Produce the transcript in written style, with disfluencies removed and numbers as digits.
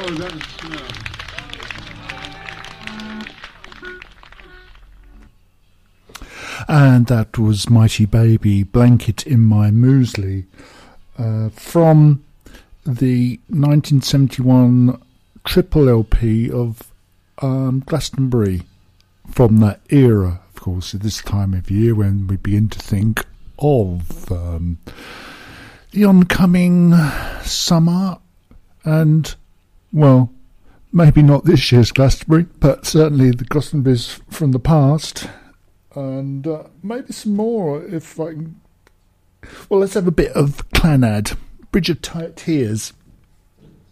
And that was Mighty Baby, Blanket in My Muesli, from the 1971 triple LP of Glastonbury, from that era, of course, at this time of year when we begin to think of the oncoming summer and, well, maybe not this year's Glastonbury, but certainly the Glastonburys from the past, and maybe some more if I can. Well, let's have a bit of Clannad, Bridge of Tears.